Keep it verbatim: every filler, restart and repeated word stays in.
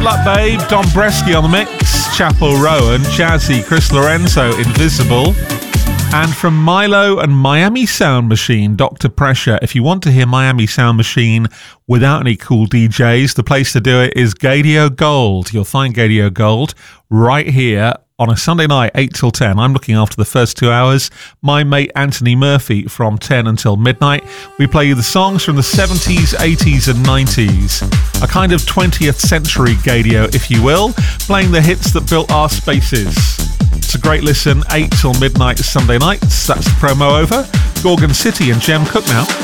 Luck Babe, Don Bresky on the mix, Chapel Rowan, Jazzy, Chris Lorenzo, Invisible. And from Milo and Miami Sound Machine, Doctor Pressure. If you want to hear Miami Sound Machine without any cool D Js, the place to do it is Gadio Gold. You'll find Gadio Gold right here on a Sunday night, eight till ten. I'm looking after the first two hours. My mate Anthony Murphy from ten until midnight. We play you the songs from the seventies, eighties and nineties. A kind of twentieth century Gadio, if you will, playing the hits that built our spaces. It's a great listen, eight till midnight Sunday nights. That's the promo over. Gorgon City and Jem Cook now.